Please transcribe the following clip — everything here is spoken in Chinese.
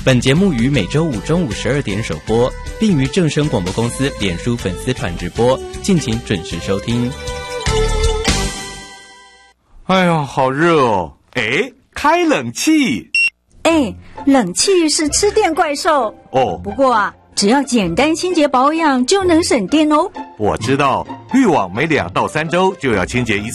本节目于每周五中午12点首播，并于正声广播公司脸书粉丝团直播，敬请准时收听。 哎呀，好热哦！哎，开冷气。 哎，冷气是吃电怪兽哦。 不过啊，只要简单清洁保养就能省电哦。 我知道，滤网每2到3周就要清洁一次。